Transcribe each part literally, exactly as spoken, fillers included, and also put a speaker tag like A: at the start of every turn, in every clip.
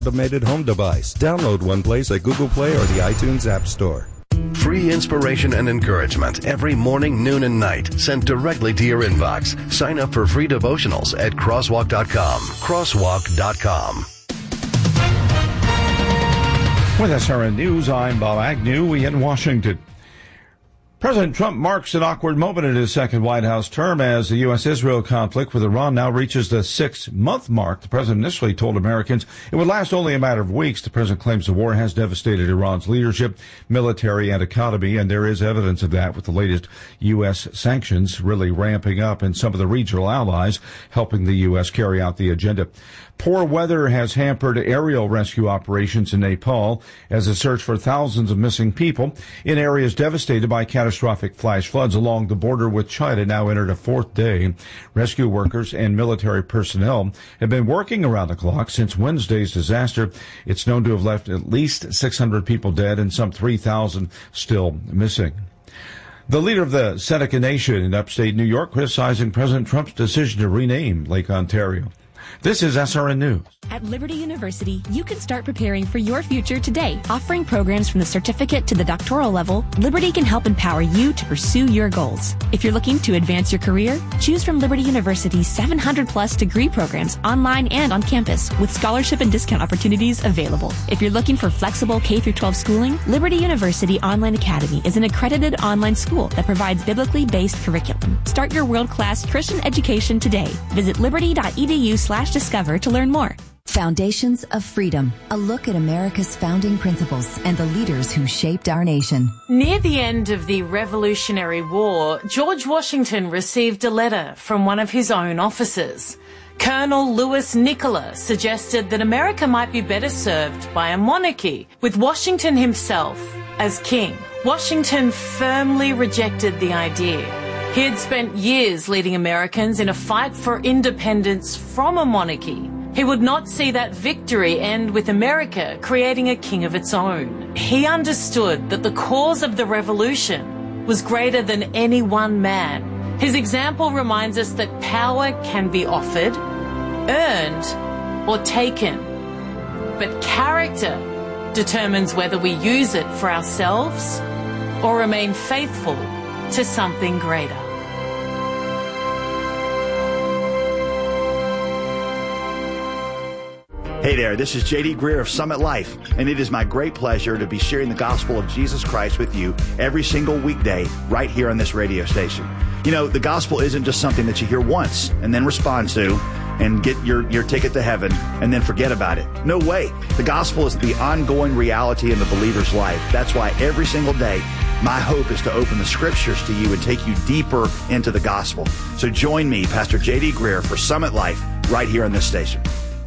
A: automated home device. Download OnePlace at Google Play or the iTunes App Store.
B: Free inspiration and encouragement every morning, noon, and night sent directly to your inbox. Sign up for free devotionals at crosswalk dot com. crosswalk dot com.
C: With S R N News, I'm Bob Agnew. We in Washington. President Trump marks an awkward moment in his second White House term as the U S Israel conflict with Iran now reaches the six-month mark. The president initially told Americans it would last only a matter of weeks. The president claims the war has devastated Iran's leadership, military, and economy, and there is evidence of that with the latest U S sanctions really ramping up and some of the regional allies helping the U S carry out the agenda. Poor weather has hampered aerial rescue operations in Nepal as a search for thousands of missing people in areas devastated by catastrophic flash floods along the border with China now entered a fourth day. Rescue workers and military personnel have been working around the clock since Wednesday's disaster. It's known to have left at least six hundred people dead and some three thousand still missing. The leader of the Seneca Nation in upstate New York criticizing President Trump's decision to rename Lake Ontario. This is S R N News.
D: At Liberty University, you can start preparing for your future today. Offering programs from the certificate to the doctoral level, Liberty can help empower you to pursue your goals. If you're looking to advance your career, choose from Liberty University's seven hundred plus degree programs online and on campus with scholarship and discount opportunities available. If you're looking for flexible K through twelve schooling, Liberty University Online Academy is an accredited online school that provides biblically based curriculum. Start your world-class Christian education today. Visit liberty.edu slash discover to learn more.
E: Foundations of Freedom, a look at America's founding principles and the leaders who shaped our nation.
F: Near the end of the Revolutionary War, George Washington received a letter from one of his own officers. Colonel Louis Nicola suggested that America might be better served by a monarchy, with Washington himself as king. Washington firmly rejected the idea. He had spent years leading Americans in a fight for independence from a monarchy. He would not see that victory end with America creating a king of its own. He understood that the cause of the revolution was greater than any one man. His example reminds us that power can be offered, earned, or taken. But character determines whether we use it for ourselves or remain faithful to something greater.
G: Hey there, this is J D Greer of Summit Life, and it is my great pleasure to be sharing the gospel of Jesus Christ with you every single weekday right here on this radio station. You know, the gospel isn't just something that you hear once and then respond to and get your, your ticket to heaven and then forget about it. No way. The gospel is the ongoing reality in the believer's life. That's why every single day, my hope is to open the scriptures to you and take you deeper into the gospel. So join me, Pastor J D Greer, for Summit Life right here on this station.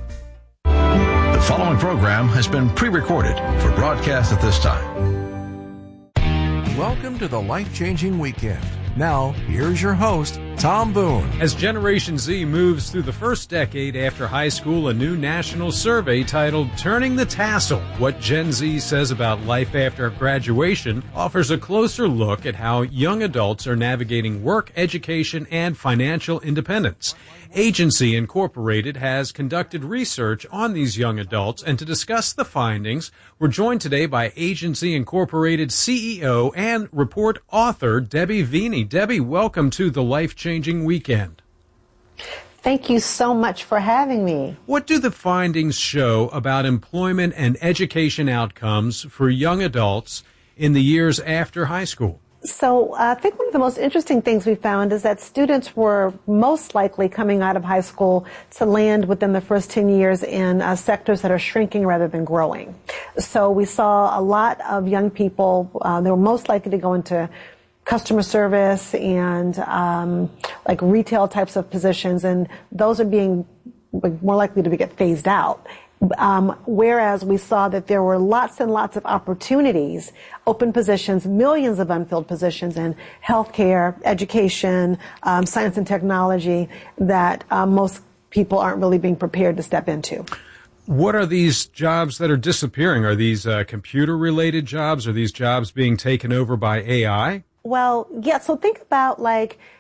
H: The following program has been pre-recorded for broadcast at this time.
I: Welcome to the Life-Changing Weekend. Now, here's your host, Tom Boone.
J: As Generation Z moves through the first decade after high school, a new national survey titled Turning the Tassel, What Gen Z Says About Life After Graduation, offers a closer look at how young adults are navigating work, education, and financial independence. Agency Incorporated has conducted research on these young adults, and to discuss the findings, we're joined today by Agency Incorporated C E O and report author Debbie Veeney. Debbie, welcome to the Life-Changing Weekend.
K: Thank you so much for having me.
J: What do the findings show about employment and education outcomes for young adults in the years after high school?
K: So uh, I think one of the most interesting things we found is that students were most likely coming out of high school to land within the first ten years in uh, sectors that are shrinking rather than growing. So we saw a lot of young people, uh, they were most likely to go into customer service and um, like retail types of positions, and those are being more likely to get phased out. Um, whereas we saw that there were lots and lots of opportunities, open positions, millions of unfilled positions in healthcare, education, um, science and technology that um, most people aren't really being prepared to step into.
J: What are these jobs that are disappearing? Are these uh, computer-related jobs? Are these jobs being taken over by A I?
K: Well, yeah, so think about like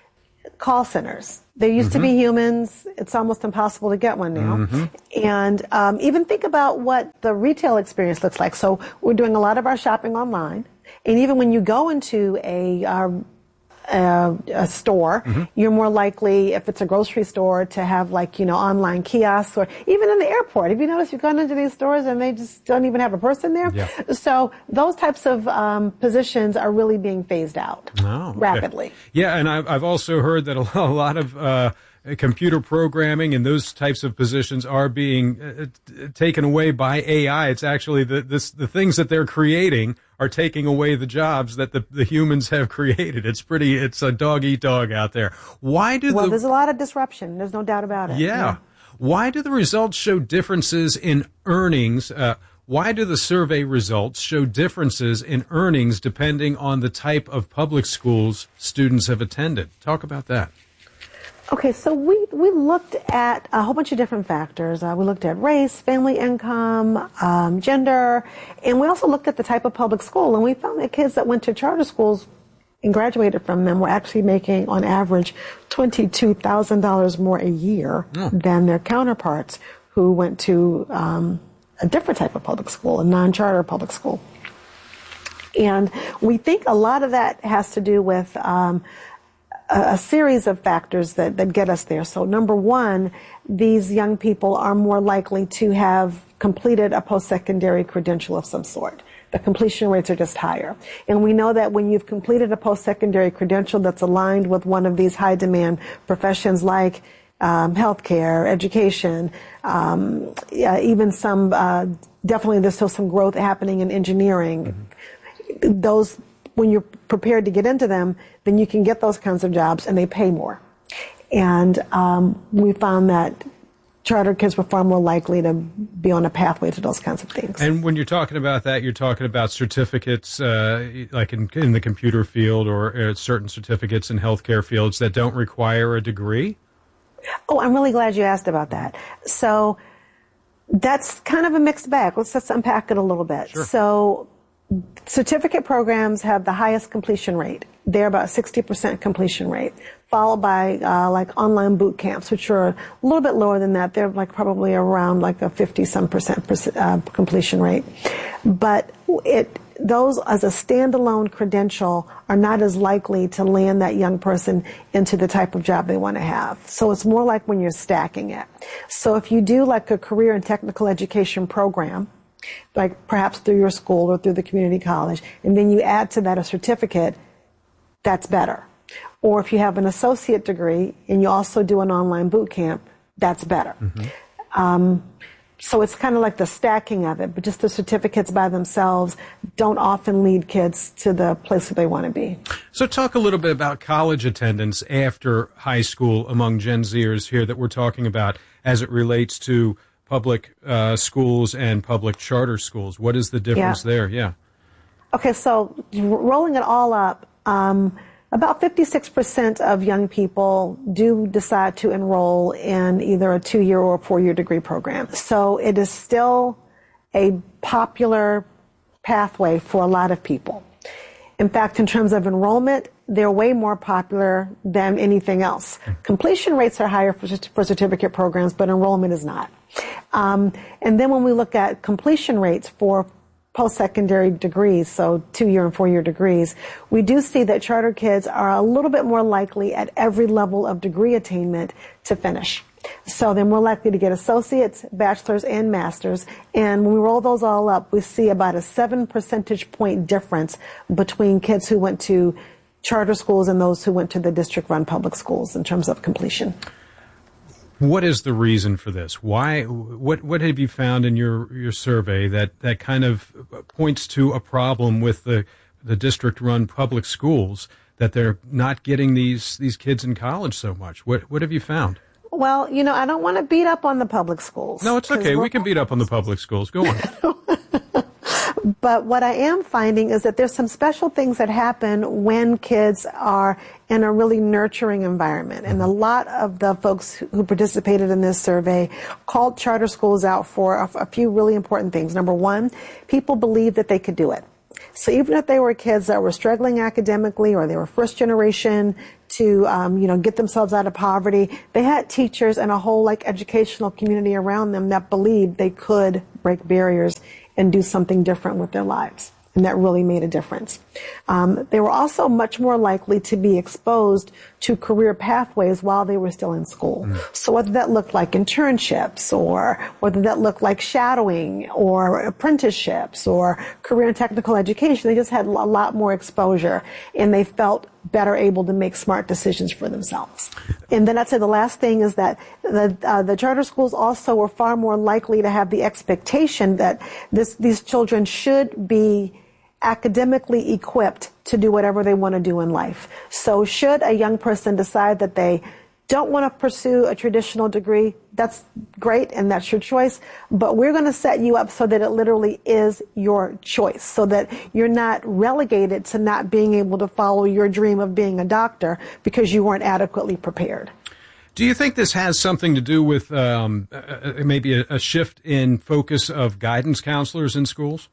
K: call centers. There used mm-hmm. to be humans. It's almost impossible to get one now. Mm-hmm. And um, even think about what the retail experience looks like. So we're doing a lot of our shopping online. And even when you go into a, um, a, a store, mm-hmm. you're more likely, if it's a grocery store, to have like, you know, online kiosks, or even in the airport. Have you noticed you've gone into these stores and they just don't even have a person there? Yeah. So those types of um, positions are really being phased out oh, okay. rapidly.
J: Yeah, and I've, I've also heard that a lot of uh, computer programming and those types of positions are being uh, taken away by A I. It's actually the, this, the things that they're creating are taking away the jobs that the, the humans have created. It's pretty, it's a dog eat dog out there. Why do
K: well,
J: the...
K: there's a lot of disruption. There's no doubt about it.
J: Yeah. yeah. Why do the results show differences in earnings? Uh, why do the survey results show differences in earnings depending on the type of public schools students have attended? Talk about that.
K: Okay, so we, we looked at a whole bunch of different factors. Uh, we looked at race, family income, um, gender, and we also looked at the type of public school. And we found that kids that went to charter schools and graduated from them were actually making, on average, twenty-two thousand dollars more a year oh. than their counterparts who went to um, a different type of public school, a non-charter public school. And we think a lot of that has to do with um, a series of factors that, that get us there. So number one, these young people are more likely to have completed a post-secondary credential of some sort. The completion rates are just higher. And we know that when you've completed a post-secondary credential that's aligned with one of these high-demand professions like um, healthcare, education, um, yeah, even some, uh, definitely there's still some growth happening in engineering. Mm-hmm. Those when you're prepared to get into them, then you can get those kinds of jobs, and they pay more. And um, we found that charter kids were far more likely to be on a pathway to those kinds of things.
J: And when you're talking about that, you're talking about certificates, uh, like in, in the computer field, or uh, certain certificates in healthcare fields that don't require a degree?
K: Oh, I'm really glad you asked about that. So that's kind of a mixed bag. Let's just unpack it a little bit.
J: Sure.
K: So certificate programs have the highest completion rate. They're about sixty percent completion rate, followed by uh, like online boot camps, which are a little bit lower than that. They're like probably around like a fifty some percent uh, completion rate. But it those as a standalone credential are not as likely to land that young person into the type of job they want to have. So it's more like when you're stacking it. So if you do like a career and technical education program, like perhaps through your school or through the community college, and then you add to that a certificate, that's better. Or if you have an associate degree and you also do an online boot camp, that's better. Mm-hmm. Um, so it's kind of like the stacking of it, but just the certificates by themselves don't often lead kids to the place where they want to be.
J: So talk a little bit about college attendance after high school among Gen Zers here that we're talking about as it relates to public uh, schools and public charter schools. What is the difference yeah. there? Yeah.
K: Okay, so rolling it all up, um, about fifty-six percent of young people do decide to enroll in either a two-year or a four-year degree program. So it is still a popular pathway for a lot of people. In fact, in terms of enrollment, they're way more popular than anything else. Completion rates are higher for, for certificate programs, but enrollment is not. Um, and then when we look at completion rates for post-secondary degrees, so two-year and four-year degrees, we do see that charter kids are a little bit more likely at every level of degree attainment to finish. So they're more likely to get associates, bachelors, and masters. And when we roll those all up, we see about a seven percentage point difference between kids who went to charter schools and those who went to the district-run public schools in terms of completion.
J: What is the reason for this? Why? What What have you found in your, your survey that, that kind of points to a problem with the the district-run public schools, that they're not getting these these kids in college so much? What What have you found?
K: Well, you know, I don't want to beat up on the public schools.
J: No, it's okay. We can beat up on the public schools. Go on.
K: But what I am finding is that there's some special things that happen when kids are in a really nurturing environment. And a lot of the folks who participated in this survey called charter schools out for a, a few really important things. Number one, people believed that they could do it. So even if they were kids that were struggling academically or they were first generation to, um, you know, get themselves out of poverty. They had teachers and a whole like educational community around them that believed they could break barriers and do something different with their lives. And that really made a difference. Um, they were also much more likely to be exposed to career pathways while they were still in school. Mm. So whether that looked like internships or whether that looked like shadowing or apprenticeships or career and technical education, they just had a lot more exposure and they felt better able to make smart decisions for themselves. And then I'd say the last thing is that the, uh, the charter schools also were far more likely to have the expectation that this, these children should be academically equipped to do whatever they want to do in life. So should a young person decide that they don't want to pursue a traditional degree, that's great and that's your choice, but we're going to set you up so that it literally is your choice, so that you're not relegated to not being able to follow your dream of being a doctor because you weren't adequately prepared.
J: Do you think this has something to do with um, uh, maybe a, a shift in focus of guidance counselors in schools?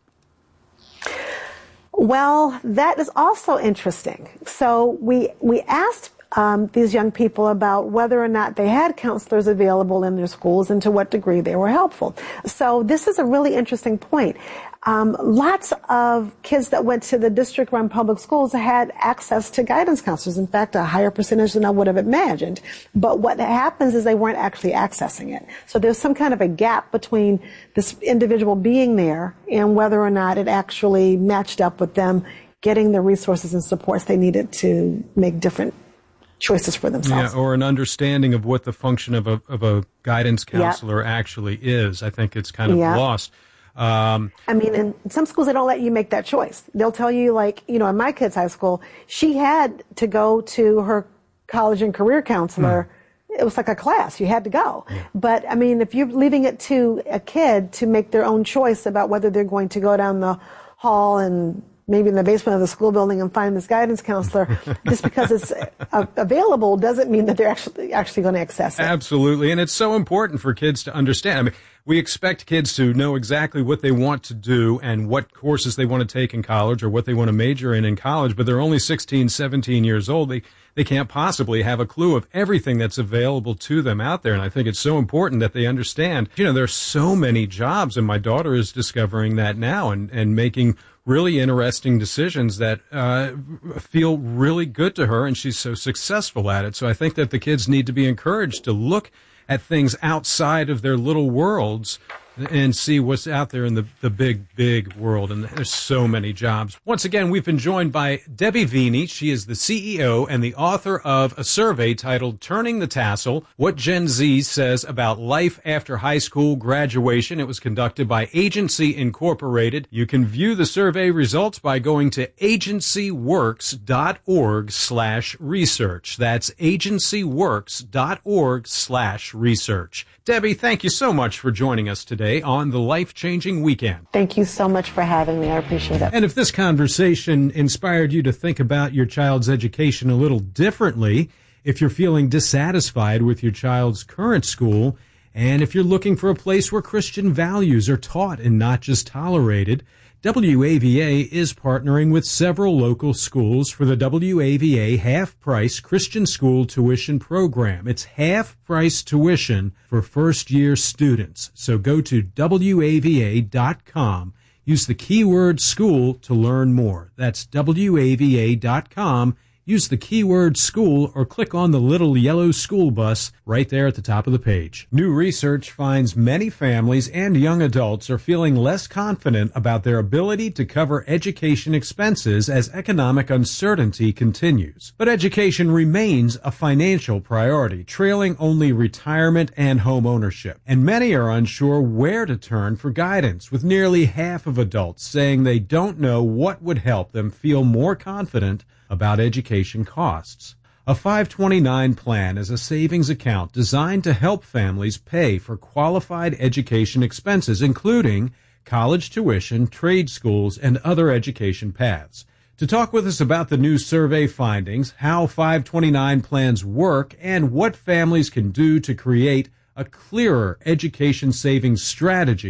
K: Well, that is also interesting. So we we asked um, these young people about whether or not they had counselors available in their schools and to what degree they were helpful. So this is a really interesting point. Um, lots of kids that went to the district-run public schools had access to guidance counselors. In fact, a higher percentage than I would have imagined. But what happens is they weren't actually accessing it. So there's some kind of a gap between this individual being there and whether or not it actually matched up with them getting the resources and supports they needed to make different choices for themselves.
J: Yeah, or an understanding of what the function of a, of a guidance counselor yeah. actually is. I think it's kind of
K: yeah.
J: lost. Um,
K: I mean, in some schools, they don't let you make that choice. They'll tell you, like, you know, in my kid's high school, she had to go to her college and career counselor. Hmm. It was like a class. You had to go. Yeah. But, I mean, if you're leaving it to a kid to make their own choice about whether they're going to go down the hall and maybe in the basement of the school building and find this guidance counselor, just because it's uh, available doesn't mean that they're actually actually going to access it.
J: Absolutely. And it's so important for kids to understand. I mean, we expect kids to know exactly what they want to do and what courses they want to take in college or what they want to major in in college, but they're only sixteen, seventeen years old. They they can't possibly have a clue of everything that's available to them out there. And I think it's so important that they understand, you know, there's so many jobs, and my daughter is discovering that now and, and making really interesting decisions that uh, feel really good to her, and she's so successful at it. So I think that the kids need to be encouraged to look at things outside of their little worlds and see what's out there in the, the big, big world. And there's so many jobs. Once again, we've been joined by Debbie Veeney. She is the C E O and the author of a survey titled Turning the Tassel, What Gen Z Says About Life After High School Graduation. It was conducted by Agency Incorporated. You can view the survey results by going to agencyworks.org slash research. That's agencyworks.org slash research. Debbie, thank you so much for joining us today on the Life-Changing Weekend.
K: Thank you so much for having me. I appreciate it.
J: And if this conversation inspired you to think about your child's education a little differently, if you're feeling dissatisfied with your child's current school, and if you're looking for a place where Christian values are taught and not just tolerated, W A V A is partnering with several local schools for the W A V A half-price Christian school tuition program. It's half-price tuition for first-year students. So go to W A V A dot com. Use the keyword school to learn more. That's W A V A dot com. Use the keyword school or click on the little yellow school bus right there at the top of the page. New research finds many families and young adults are feeling less confident about their ability to cover education expenses as economic uncertainty continues. But education remains a financial priority, trailing only retirement and home ownership. And many are unsure where to turn for guidance, with nearly half of adults saying they don't know what would help them feel more confident about education costs. A five twenty-nine plan is a savings account designed to help families pay for qualified education expenses, including college tuition, trade schools, and other education paths. To talk with us about the new survey findings, how five twenty-nine plans work, and what families can do to create a clearer education savings strategy,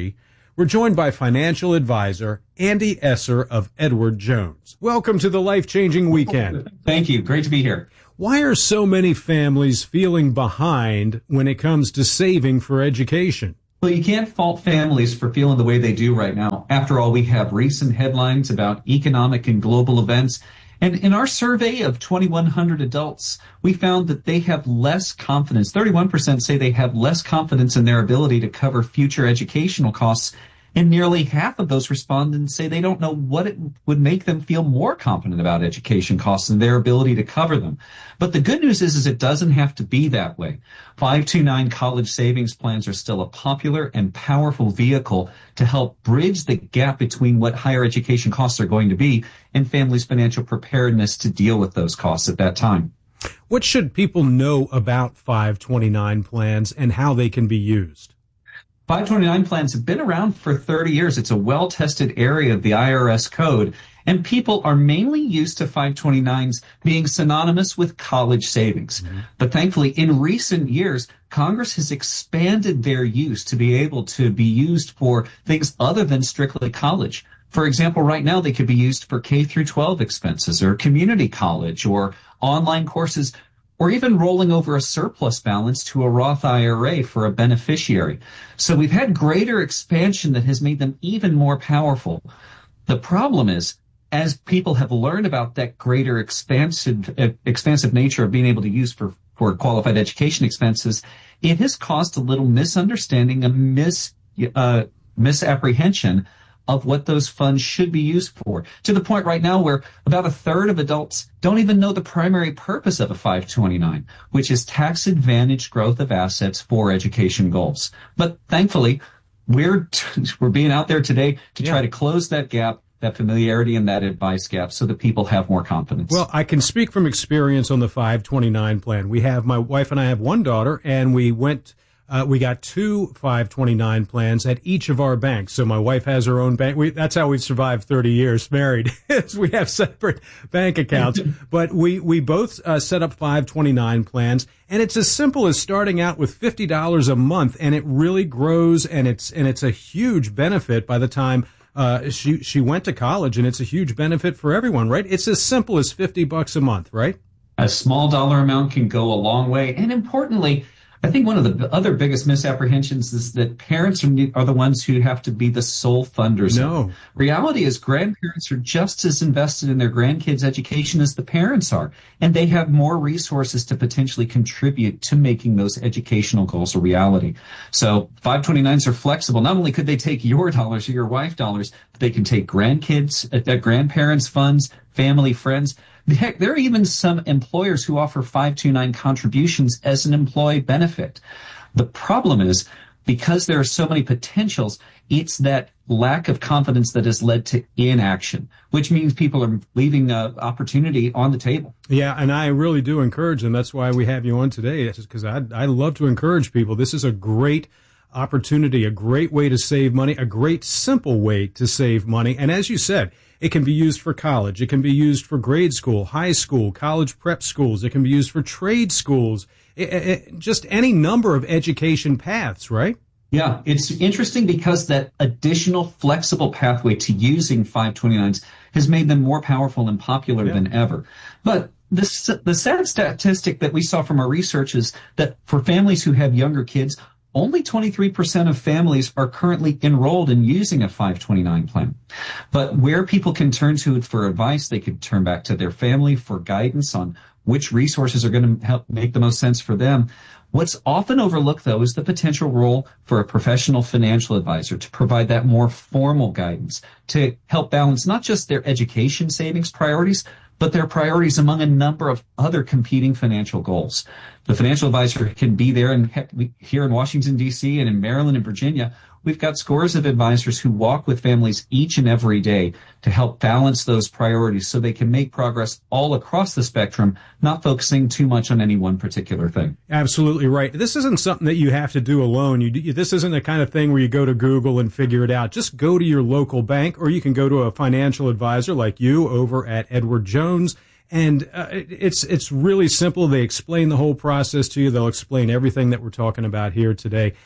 J: We're joined by financial advisor Andy Esser of Edward Jones. Welcome to the Life-Changing Weekend.
L: Thank you. Great to be here.
J: Why are so many families feeling behind when it comes to saving for education?
L: Well, you can't fault families for feeling the way they do right now. After all, we have recent headlines about economic and global events. And in our survey of twenty-one hundred adults, we found that they have less confidence. thirty-one percent say they have less confidence in their ability to cover future educational costs. And nearly half of those respondents say they don't know what it would make them feel more confident about education costs and their ability to cover them. But the good news is, is it doesn't have to be that way. five two nine college savings plans are still a popular and powerful vehicle to help bridge the gap between what higher education costs are going to be and families' financial preparedness to deal with those costs at that time.
J: What should people know about five twenty-nine plans and how they can be used?
L: five twenty-nine plans have been around for thirty years. It's a well-tested area of the I R S code, and people are mainly used to five twenty-nines being synonymous with college savings. Mm-hmm. But thankfully, in recent years, Congress has expanded their use to be able to be used for things other than strictly college. For example, right now, they could be used for K through twelve expenses or community college or online courses, or even rolling over a surplus balance to a Roth I R A for a beneficiary. So we've had greater expansion that has made them even more powerful. The problem is, as people have learned about that greater expansive, uh, expansive nature of being able to use for, for qualified education expenses, it has caused a little misunderstanding, a mis, uh, misapprehension of what those funds should be used for, to the point right now where about a third of adults don't even know the primary purpose of a five twenty-nine, which is tax-advantaged growth of assets for education goals. But thankfully, we're we're being out there today to yeah. try to close that gap, that familiarity and that advice gap, so that people have more confidence.
J: Well, I can speak from experience on the five twenty-nine plan. We have, my wife and I have one daughter, and we went Uh, we got two five twenty-nine plans at each of our banks. So my wife has her own bank. We, that's how we've survived thirty years married. We have separate bank accounts, but we, we both uh, set up five twenty-nine plans, and it's as simple as starting out with fifty dollars a month, and it really grows, and it's, and it's a huge benefit by the time uh, she, she went to college, and it's a huge benefit for everyone, right? It's as simple as fifty bucks a month, right?
L: A small dollar amount can go a long way. And importantly, I think one of the other biggest misapprehensions is that parents are, are the ones who have to be the sole funders.
J: No.
L: Reality is grandparents are just as invested in their grandkids' education as the parents are, and they have more resources to potentially contribute to making those educational goals a reality. So five twenty-nines are flexible. Not only could they take your dollars or your wife dollars, but they can take grandkids, uh, grandparents' funds, family, friends. Heck, there are even some employers who offer five twenty-nine contributions as an employee benefit. The problem is, because there are so many potentials, it's that lack of confidence that has led to inaction, which means people are leaving uh, opportunity on the table.
J: Yeah, and I really do encourage them. That's why we have you on today, because I, I love to encourage people. This is a great opportunity, a great way to save money, a great simple way to save money. And as you said, it can be used for college. It can be used for grade school, high school, college prep schools. It can be used for trade schools, it, it, just any number of education paths, right?
L: Yeah, it's interesting because that additional flexible pathway to using five twenty-nines has made them more powerful and popular yeah. than ever. But this, the sad statistic that we saw from our research is that for families who have younger kids, only twenty-three percent of families are currently enrolled in using a five twenty-nine plan. But where people can turn to for advice, they could turn back to their family for guidance on which resources are going to help make the most sense for them. What's often overlooked, though, is the potential role for a professional financial advisor to provide that more formal guidance to help balance not just their education savings priorities, but their priorities among a number of other competing financial goals. The financial advisor can be there, and here in Washington, D C, and in Maryland and Virginia, we've got scores of advisors who walk with families each and every day to help balance those priorities so they can make progress all across the spectrum, not focusing too much on any one particular thing.
J: Absolutely right. This isn't something that you have to do alone. You, this isn't the kind of thing where you go to Google and figure it out. Just go to your local bank, or you can go to a financial advisor like you over at Edward Jones. And uh, it's it's really simple. They explain the whole process to you. They'll explain everything that we're talking about here today.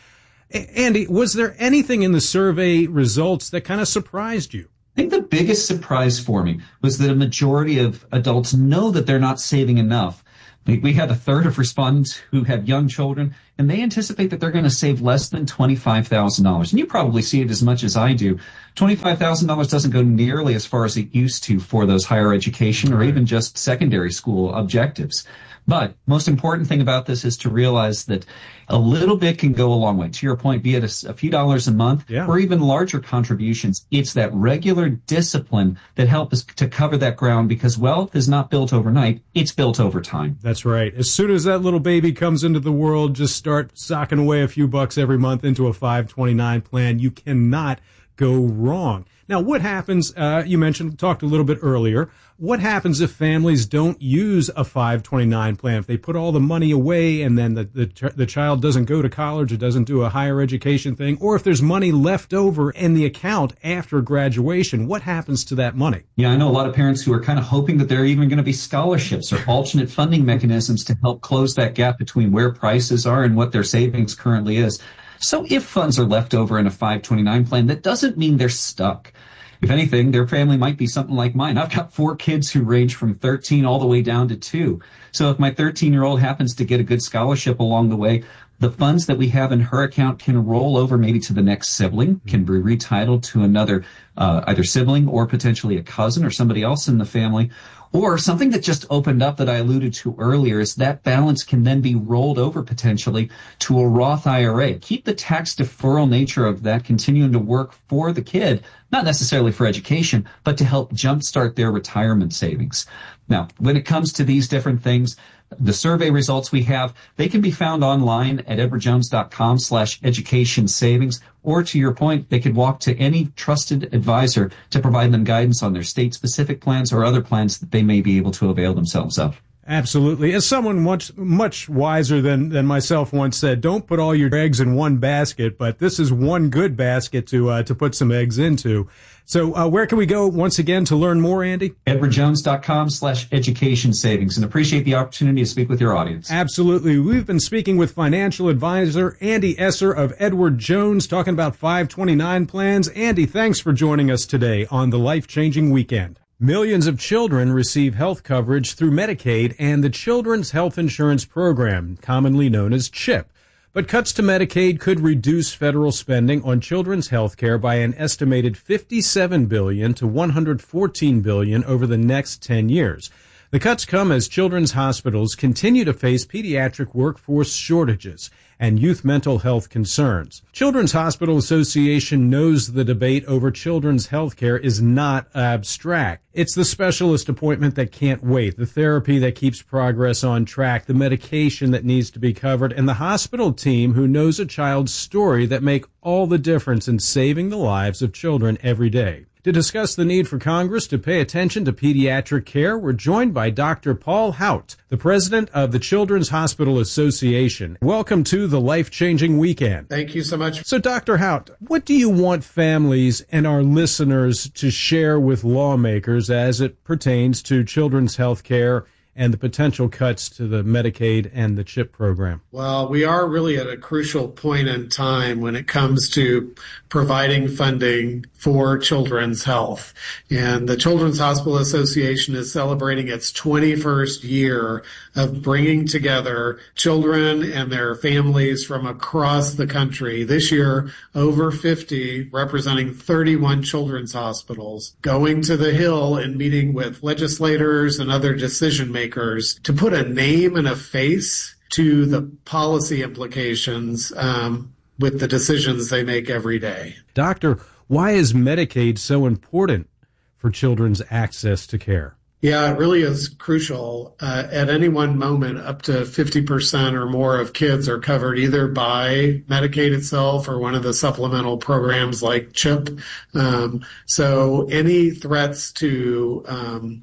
J: Andy, was there anything in the survey results that kind of surprised you?
L: I think the biggest surprise for me was that a majority of adults know that they're not saving enough. We had a third of respondents who have young children, and they anticipate that they're going to save less than twenty-five thousand dollars. And you probably see it as much as I do. twenty-five thousand dollars doesn't go nearly as far as it used to for those higher education or even just secondary school objectives. But most important thing about this is to realize that a little bit can go a long way. To your point, be it a, a few dollars a month yeah. or even larger contributions, it's that regular discipline that helps us to cover that ground, because wealth is not built overnight. It's built over time.
J: That's right. As soon as that little baby comes into the world, just start socking away a few bucks every month into a five twenty-nine plan. You cannot go wrong. Now, what happens, uh, you mentioned, talked a little bit earlier, what happens if families don't use a five twenty-nine plan? If they put all the money away and then the, the, the child doesn't go to college or doesn't do a higher education thing, or if there's money left over in the account after graduation, what happens to that money?
L: Yeah, I know a lot of parents who are kind of hoping that there are even going to be scholarships or alternate funding mechanisms to help close that gap between where prices are and what their savings currently is. So if funds are left over in a five twenty-nine plan, that doesn't mean they're stuck. If anything, their family might be something like mine. I've got four kids who range from thirteen all the way down to two. So if my thirteen-year-old happens to get a good scholarship along the way, the funds that we have in her account can roll over maybe to the next sibling, can be retitled to another uh, either sibling or potentially a cousin or somebody else in the family. Or something that just opened up that I alluded to earlier is that balance can then be rolled over potentially to a Roth I R A. Keep the tax deferral nature of that continuing to work for the kid, not necessarily for education, but to help jumpstart their retirement savings. Now, when it comes to these different things, the survey results we have, they can be found online at edwardjones.com slash education savings. Or to your point, they could walk to any trusted advisor to provide them guidance on their state-specific plans or other plans that they may be able to avail themselves of.
J: Absolutely. As someone much, much wiser than, than myself once said, don't put all your eggs in one basket, but this is one good basket to, uh, to put some eggs into. So, uh, where can we go once again to learn more, Andy?
L: edwardjones.com slash education savings, and appreciate the opportunity to speak with your audience.
J: Absolutely. We've been speaking with financial advisor Andy Esser of Edward Jones, talking about five twenty-nine plans. Andy, thanks for joining us today on the Life Changing Weekend. Millions of children receive health coverage through Medicaid and the Children's Health Insurance Program, commonly known as CHIP. But cuts to Medicaid could reduce federal spending on children's health care by an estimated fifty-seven billion dollars to one hundred fourteen billion dollars over the next ten years. The cuts come as children's hospitals continue to face pediatric workforce shortages and youth mental health concerns. Children's Hospital Association knows the debate over children's health care is not abstract. It's the specialist appointment that can't wait, the therapy that keeps progress on track, the medication that needs to be covered, and the hospital team who knows a child's story that make all the difference in saving the lives of children every day. To discuss the need for Congress to pay attention to pediatric care, we're joined by Doctor Paul Hout, the president of the Children's Hospital Association. Welcome to the Life-Changing Weekend.
M: Thank you so much.
J: So, Doctor Hout, what do you want families and our listeners to share with lawmakers as it pertains to children's health care and the potential cuts to the Medicaid and the CHIP program?
M: Well, we are really at a crucial point in time when it comes to providing funding for children's health. And the Children's Hospital Association is celebrating its twenty-first year of bringing together children and their families from across the country. This year, over fifty, representing thirty-one children's hospitals, going to the Hill and meeting with legislators and other decision makers to put a name and a face to the policy implications um, with the decisions they make every day.
J: Doctor, why is Medicaid so important for children's access to care?
M: Yeah, it really is crucial. Uh, at any one moment, up to fifty percent or more of kids are covered either by Medicaid itself or one of the supplemental programs like CHIP. Um, so any threats to um,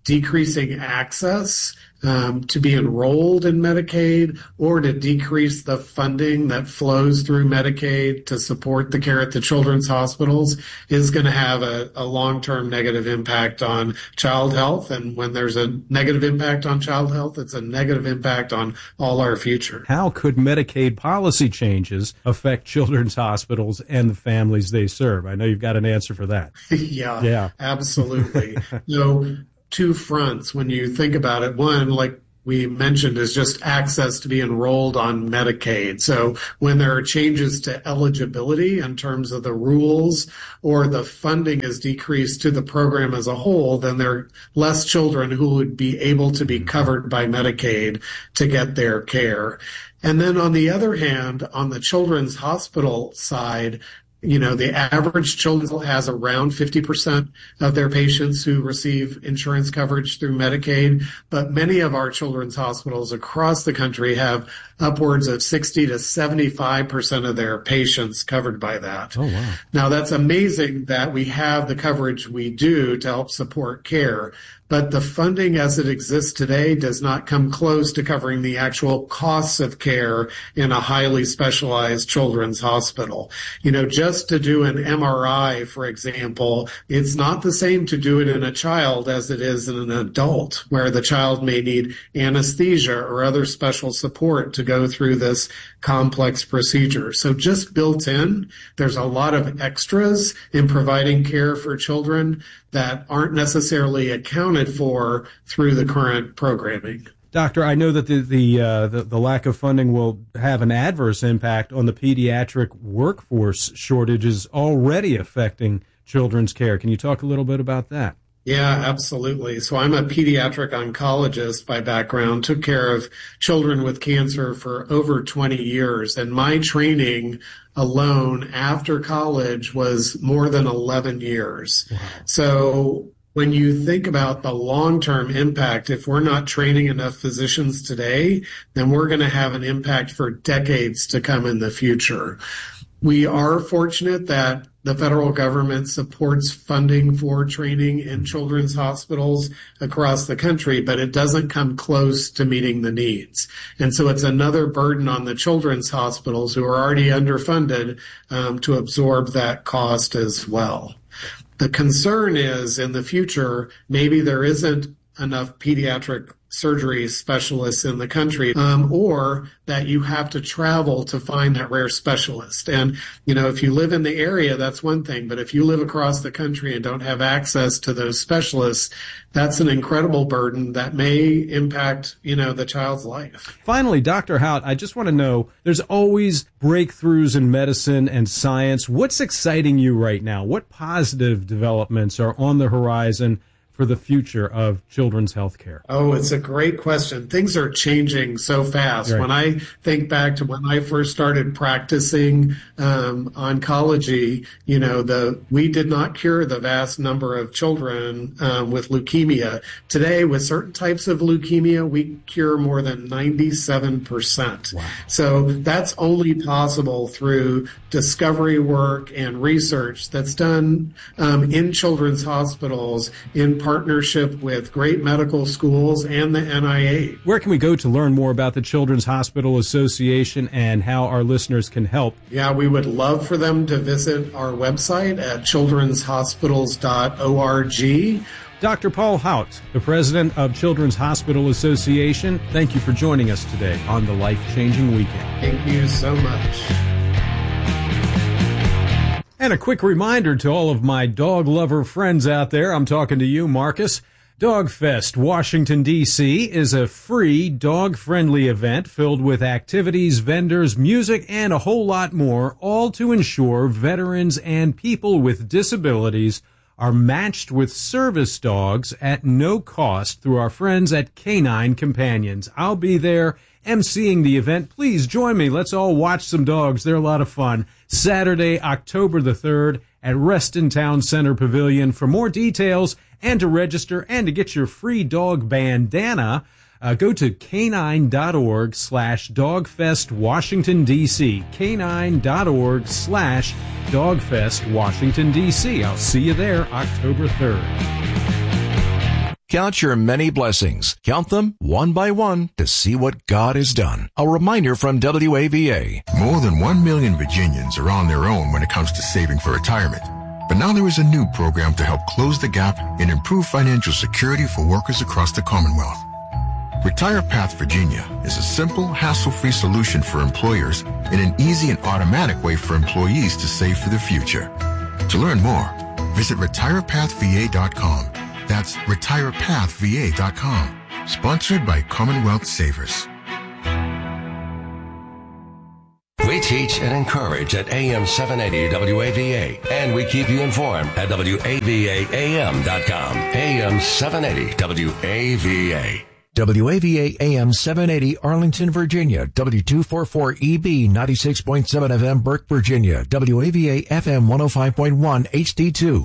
M: decreasing access um, to be enrolled in Medicaid, or to decrease the funding that flows through Medicaid to support the care at the children's hospitals, is going to have a, a long-term negative impact on child health. And when there's a negative impact on child health, it's a negative impact on all our future.
J: How could Medicaid policy changes affect children's hospitals and the families they serve? I know you've got an answer for that.
M: yeah,
J: yeah,
M: absolutely. So, two fronts when you think about it. One, like we mentioned, is just access to be enrolled on Medicaid. So when there are changes to eligibility in terms of the rules, or the funding is decreased to the program as a whole, then there are less children who would be able to be covered by Medicaid to get their care. And then on the other hand, on the children's hospital side, you know, the average children has around fifty percent of their patients who receive insurance coverage through Medicaid, but many of our children's hospitals across the country have upwards of sixty to seventy-five percent of their patients covered by that.
J: Oh, wow.
M: Now, that's amazing that we have the coverage we do to help support care, but the funding as it exists today does not come close to covering the actual costs of care in a highly specialized children's hospital. You know, just to do an M R I, for example, it's not the same to do it in a child as it is in an adult, where the child may need anesthesia or other special support to go through this complex procedure. So just built in, there's a lot of extras in providing care for children that aren't necessarily accounted for through the current programming.
J: Doctor, I know that the the, uh, the the lack of funding will have an adverse impact on the pediatric workforce shortages already affecting children's care. Can you talk a little bit about that?
M: Yeah, absolutely. So I'm a pediatric oncologist by background, took care of children with cancer for over twenty years. And my training alone after college was more than eleven years. Wow. So when you think about the long-term impact, if we're not training enough physicians today, then we're going to have an impact for decades to come in the future. We are fortunate that the federal government supports funding for training in children's hospitals across the country, but it doesn't come close to meeting the needs. And so it's another burden on the children's hospitals, who are already underfunded, um, to absorb that cost as well. The concern is, in the future, maybe there isn't enough pediatric surgery specialists in the country, um, or that you have to travel to find that rare specialist. And, you know, if you live in the area, that's one thing. But if you live across the country and don't have access to those specialists, that's an incredible burden that may impact, you know, the child's life.
J: Finally, Doctor Hout, I just want to know, there's always breakthroughs in medicine and science. What's exciting you right now? What positive developments are on the horizon for the future of children's health care?
M: Oh, it's a great question. Things are changing so fast. Right. When I think back to when I first started practicing um, oncology, you know, the we did not cure the vast number of children um, with leukemia. Today, with certain types of leukemia, we cure more than ninety-seven percent. Wow. So that's only possible through discovery work and research that's done um, in children's hospitals in partnership with great medical schools and the N I H.
J: Where can we go to learn more about the Children's Hospital Association and how our listeners can help?
M: Yeah, we would love for them to visit our website at children's hospitals dot org.
J: Doctor Paul Hout, the president of Children's Hospital Association, thank you for joining us today on the Life Changing Weekend.
M: Thank you so much.
J: And a quick reminder to all of my dog lover friends out there, I'm talking to you, Marcus. DogFest Washington, D C is a free, dog-friendly event filled with activities, vendors, music, and a whole lot more, all to ensure veterans and people with disabilities are matched with service dogs at no cost through our friends at Canine Companions. I'll be there emceeing the event. Please join me. Let's all watch some dogs. They're a lot of fun. Saturday, October the third at Reston Town Center Pavilion. For more details and to register and to get your free dog bandana, uh, go to canine.org slash dogfest Washington, D C. canine.org slash dogfest Washington, D C. I'll see you there October third.
I: Count your many blessings. Count them one by one to see what God has done. A reminder from W A V A.
N: More than one million Virginians are on their own when it comes to saving for retirement. But now there is a new program to help close the gap and improve financial security for workers across the Commonwealth. RetirePath Virginia is a simple, hassle-free solution for employers and an easy and automatic way for employees to save for the future. To learn more, visit retire path v a dot com. That's retire path v a dot com. Sponsored by Commonwealth Savers.
B: We teach and encourage at A M seven eighty W A V A, and we keep you informed at W A V A A M dot com. A M seven eighty W A V A.
I: W A V A A M seven eighty Arlington, Virginia. W two forty-four E B ninety-six point seven F M Burke, Virginia. W A V A F M one oh five point one H D two.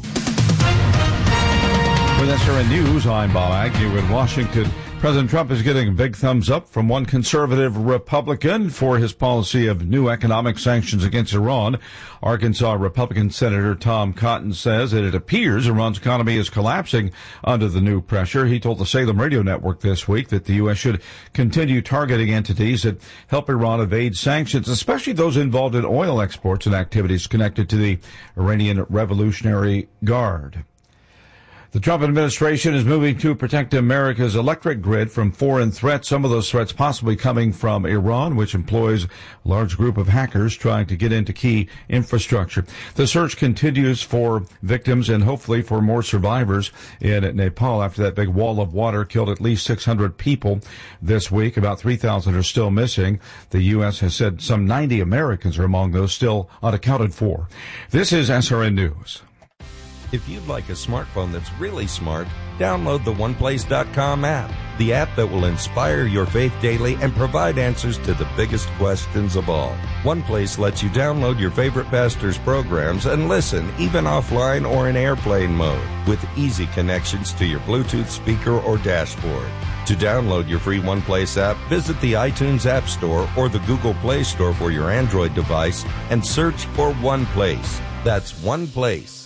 C: With S R N News, I'm Bob Agnew in Washington. President Trump is getting a big thumbs up from one conservative Republican for his policy of new economic sanctions against Iran. Arkansas Republican Senator Tom Cotton says that it appears Iran's economy is collapsing under the new pressure. He told the Salem Radio Network this week that the U S should continue targeting entities that help Iran evade sanctions, especially those involved in oil exports and activities connected to the Iranian Revolutionary Guard. The Trump administration is moving to protect America's electric grid from foreign threats, some of those threats possibly coming from Iran, which employs a large group of hackers trying to get into key infrastructure. The search continues for victims and hopefully for more survivors in Nepal after that big wall of water killed at least six hundred people this week. About three thousand are still missing. The U S has said some ninety Americans are among those still unaccounted for. This is S R N News.
A: If you'd like a smartphone that's really smart, download the one place dot com app, the app that will inspire your faith daily and provide answers to the biggest questions of all. OnePlace lets you download your favorite pastor's programs and listen, even offline or in airplane mode, with easy connections to your Bluetooth speaker or dashboard. To download your free OnePlace app, visit the iTunes App Store or the Google Play Store for your Android device and search for OnePlace. That's OnePlace.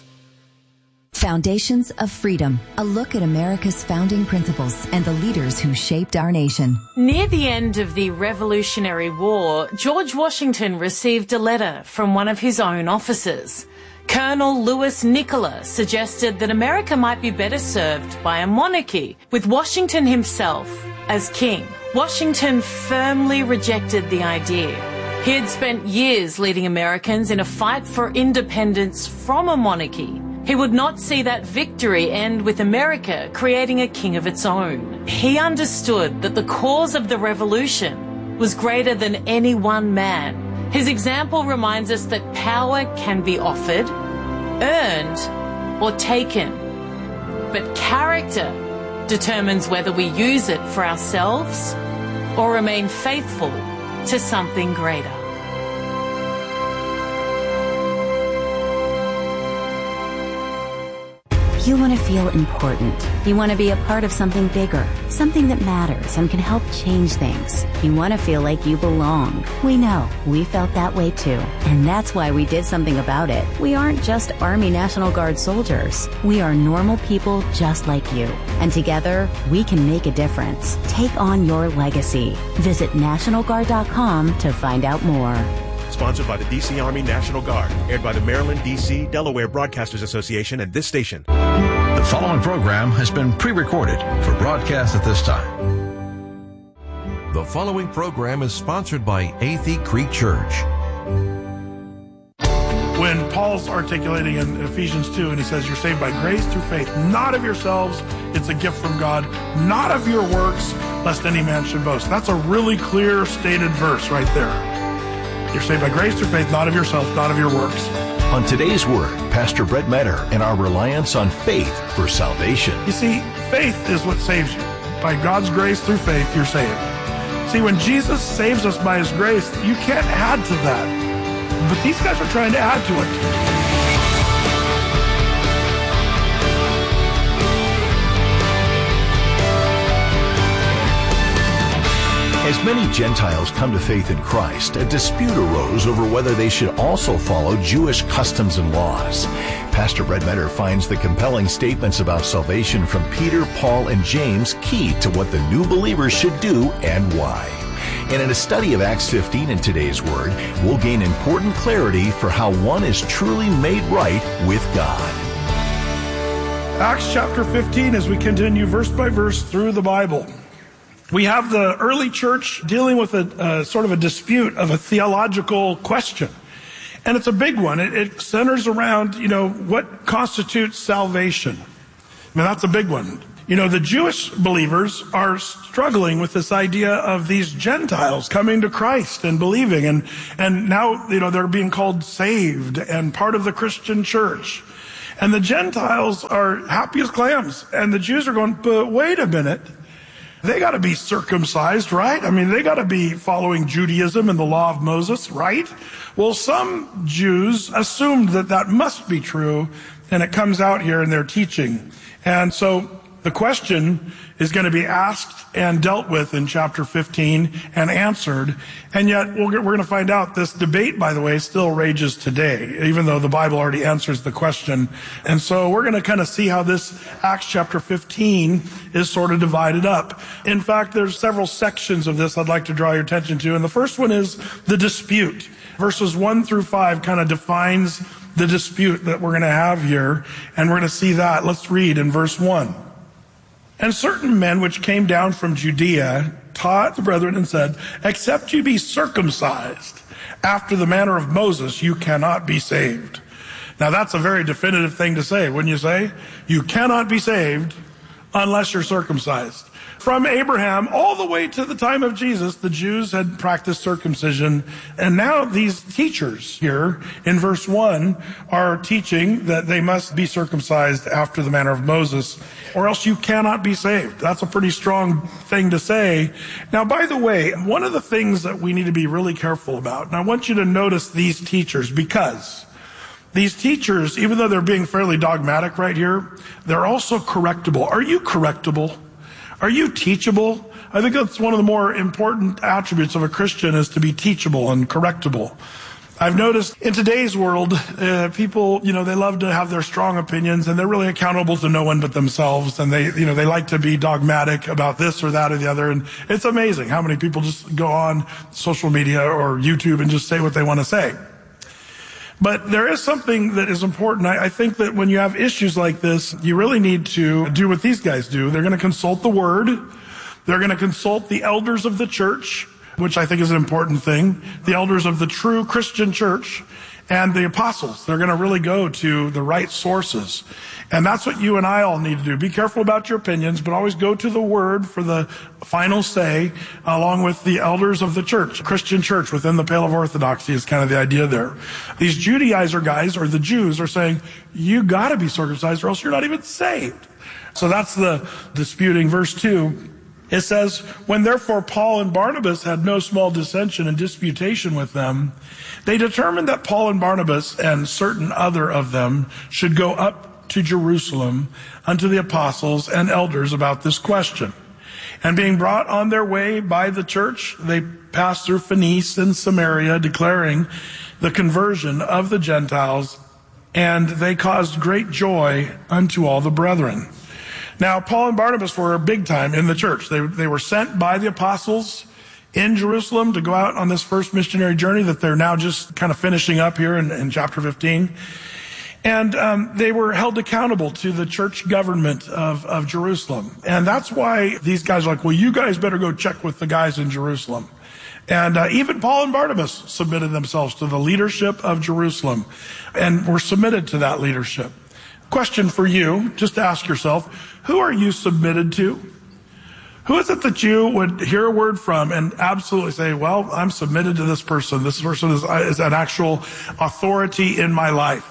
E: Foundations of Freedom, a look at America's founding principles and the leaders who shaped our nation.
F: Near the end of the Revolutionary War, George Washington received a letter from one of his own officers. Colonel Louis Nicola suggested that America might be better served by a monarchy, with Washington himself as king. Washington firmly rejected the idea. He had spent years leading Americans in a fight for independence from a monarchy. He would not see that victory end with America creating a king of its own. He understood that the cause of the revolution was greater than any one man. His example reminds us that power can be offered, earned, or taken. But character determines whether we use it for ourselves or remain faithful to something greater.
O: You want to feel important. You want to be a part of something bigger, something that matters and can help change things. You want to feel like you belong. We know. We felt that way too. And that's why we did something about it. We aren't just Army National Guard soldiers. We are normal people just like you. And together, we can make a difference. Take on your legacy. Visit National Guard dot com to find out more.
P: Sponsored by the D C Army National Guard. Aired by the Maryland, D C, Delaware Broadcasters Association and this station.
H: The following program has been pre-recorded for broadcast at this time.
I: The following program is sponsored by Athey Creek Church.
Q: When Paul's articulating in Ephesians two and he says you're saved by grace through faith, not of yourselves, it's a gift from God, not of your works, lest any man should boast. That's a really clear stated verse right there. You're saved by grace through faith, not of yourself, not of your works.
H: On today's Word, Pastor Brett Metter and our reliance on faith for salvation.
Q: You see, faith is what saves you. By God's grace through faith, you're saved. See, when Jesus saves us by His grace, you can't add to that. But these guys are trying to add to it.
H: As
R: many Gentiles come to faith in Christ, a dispute arose over whether they should also follow Jewish customs and laws. Pastor Brett Metter finds the compelling statements about salvation from Peter, Paul, and James key to what the new believers should do and why. And in a study of Acts fifteen in today's Word, we'll gain important clarity for how one is truly made right with God.
Q: Acts chapter fifteen, as we continue verse by verse through the Bible. We have the early church dealing with a, a sort of a dispute of a theological question. And it's a big one. It, it centers around, you know, what constitutes salvation. I mean, that's a big one. You know, the Jewish believers are struggling with this idea of these Gentiles coming to Christ and believing. And, and now, you know, they're being called saved and part of the Christian church. And the Gentiles are happy as clams. And the Jews are going, but wait a minute. They got to be circumcised, right? I mean, they got to be following Judaism and the law of Moses, right? Well, some Jews assumed that that must be true, and it comes out here in their teaching. And so the question is going to be asked and dealt with in chapter fifteen and answered. And yet we're going to find out this debate, by the way, still rages today, even though the Bible already answers the question. And so we're going to kind of see how this Acts chapter fifteen is sort of divided up. In fact, there's several sections of this I'd like to draw your attention to. And the first one is the dispute. Verses one through five kind of defines the dispute that we're going to have here. And we're going to see that. Let's read in verse one. And certain men which came down from Judea taught the brethren and said, except you be circumcised after the manner of Moses, you cannot be saved. Now that's a very definitive thing to say, wouldn't you say? You cannot be saved unless you're circumcised. From Abraham all the way to the time of Jesus, the Jews had practiced circumcision. And now these teachers here in verse one are teaching that they must be circumcised after the manner of Moses, or else you cannot be saved. That's a pretty strong thing to say. Now, by the way, one of the things that we need to be really careful about, and I want you to notice these teachers, because these teachers, even though they're being fairly dogmatic right here, they're also correctable. Are you correctable? Are you teachable? I think that's one of the more important attributes of a Christian, is to be teachable and correctable. I've noticed in today's world, uh, people, you know, they love to have their strong opinions, and they're really accountable to no one but themselves. And they, you know, they like to be dogmatic about this or that or the other. And it's amazing how many people just go on social media or YouTube and just say what they want to say. But there is something that is important. I, I think that when you have issues like this, you really need to do what these guys do. They're going to consult the Word. They're going to consult the elders of the church, which I think is an important thing. The elders of the true Christian church and the apostles. They're going to really go to the right sources. And that's what you and I all need to do. Be careful about your opinions, but always go to the Word for the final say, along with the elders of the church. Christian church within the pale of orthodoxy is kind of the idea there. These Judaizer guys, or the Jews, are saying, you got to be circumcised or else you're not even saved. So that's the disputing. Verse two. It says, when therefore Paul and Barnabas had no small dissension and disputation with them, they determined that Paul and Barnabas and certain other of them should go up to Jerusalem unto the apostles and elders about this question. And being brought on their way by the church, they passed through Phoenice and Samaria, declaring the conversion of the Gentiles, and they caused great joy unto all the brethren. Now, Paul and Barnabas were big time in the church. They, they were sent by the apostles in Jerusalem to go out on this first missionary journey that they're now just kind of finishing up here in, in chapter fifteen. And um, they were held accountable to the church government of, of Jerusalem. And that's why these guys are like, well, you guys better go check with the guys in Jerusalem. And uh, even Paul and Barnabas submitted themselves to the leadership of Jerusalem and were submitted to that leadership. Question for you, just ask yourself, who are you submitted to? Who is it that you would hear a word from and absolutely say, well, I'm submitted to this person. This person is, is an actual authority in my life.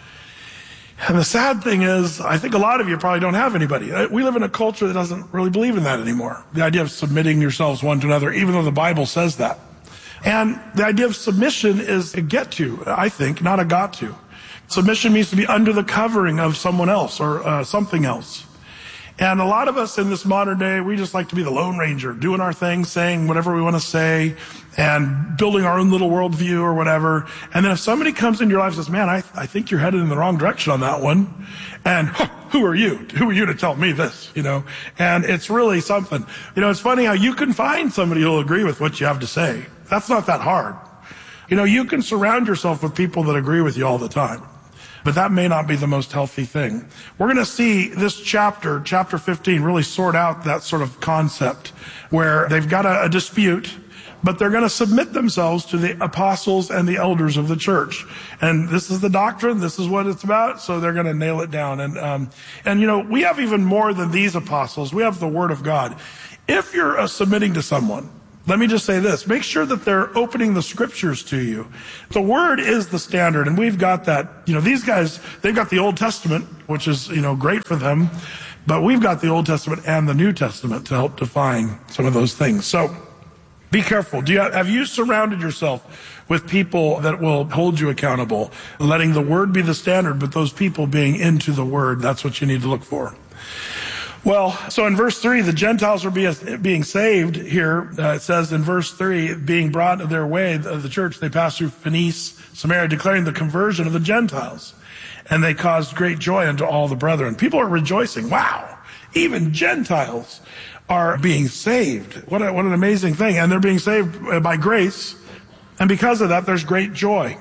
Q: And the sad thing is, I think a lot of you probably don't have anybody. We live in a culture that doesn't really believe in that anymore. The idea of submitting yourselves one to another, even though the Bible says that. And the idea of submission is a get to, I think, not a got to. Submission means to be under the covering of someone else or uh, something else. And a lot of us in this modern day, we just like to be the Lone Ranger, doing our thing, saying whatever we want to say, and building our own little worldview or whatever. And then if somebody comes into your life and says, man, I, I think you're headed in the wrong direction on that one. And huh, who are you? Who are you to tell me this? You know, and it's really something. You know, it's funny how you can find somebody who'll agree with what you have to say. That's not that hard. You know, you can surround yourself with people that agree with you all the time. But that may not be the most healthy thing. We're going to see this chapter, chapter fifteen, really sort out that sort of concept where they've got a, a dispute, but they're going to submit themselves to the apostles and the elders of the church. And this is the doctrine. This is what it's about. So they're going to nail it down. And, um, and you know, we have even more than these apostles. We have the Word of God. If you're uh, submitting to someone, let me just say this. Make sure that they're opening the scriptures to you. The Word is the standard, and we've got that. You know, these guys, they've got the Old Testament, which is, you know, great for them. But we've got the Old Testament and the New Testament to help define some of those things. So be careful. Do you, have you surrounded yourself with people that will hold you accountable, letting the Word be the standard, but those people being into the Word? That's what you need to look for. Well, so in verse three, the Gentiles are being saved here. Uh, it says in verse three, being brought to their way of the church, they passed through Phoenice, Samaria, declaring the conversion of the Gentiles. And they caused great joy unto all the brethren. People are rejoicing. Wow, even Gentiles are being saved. What, a, what an amazing thing. And they're being saved by grace. And because of that, there's great joy.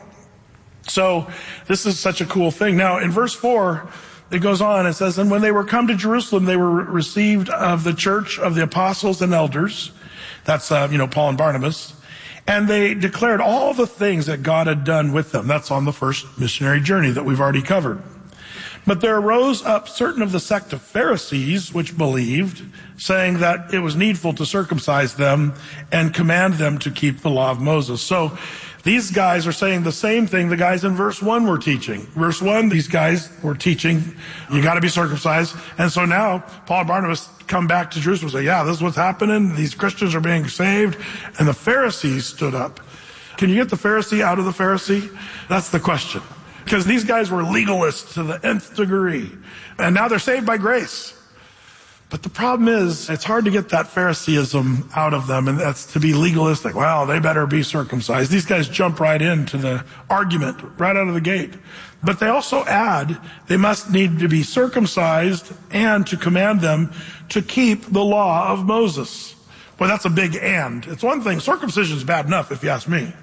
Q: So this is such a cool thing. Now, in verse four, it goes on, it says, and when they were come to Jerusalem, they were received of the church of the apostles and elders. That's, uh, you know, Paul and Barnabas. And they declared all the things that God had done with them. That's on the first missionary journey that we've already covered. But there arose up certain of the sect of Pharisees, which believed, saying that it was needful to circumcise them and command them to keep the law of Moses. So these guys are saying the same thing the guys in verse one were teaching. Verse one, these guys were teaching, you got to be circumcised. And so now Paul and Barnabas come back to Jerusalem and say, yeah, this is what's happening. These Christians are being saved. And the Pharisees stood up. Can you get the Pharisee out of the Pharisee? That's the question. Because these guys were legalists to the nth degree. And now they're saved by grace. But the problem is, it's hard to get that Phariseeism out of them, and that's to be legalistic. Well, they better be circumcised. These guys jump right into the argument, right out of the gate. But they also add, they must need to be circumcised and to command them to keep the law of Moses. Boy, that's a big and. It's one thing, circumcision is bad enough, if you ask me.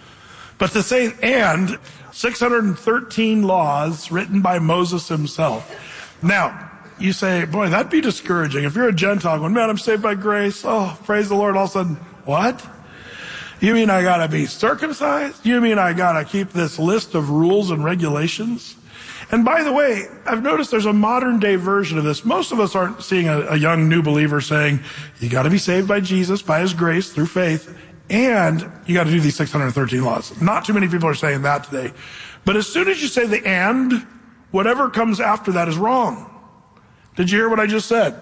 Q: But to say and, six hundred thirteen laws written by Moses himself. Now, you say, boy, that'd be discouraging. If you're a Gentile going, man, I'm saved by grace. Oh, praise the Lord. All of a sudden, what? You mean I got to be circumcised? You mean I got to keep this list of rules and regulations? And by the way, I've noticed there's a modern day version of this. Most of us aren't seeing a, a young new believer saying, you got to be saved by Jesus, by his grace, through faith, and you got to do these six hundred thirteen laws. Not too many people are saying that today. But as soon as you say the and, whatever comes after that is wrong. Did you hear what I just said?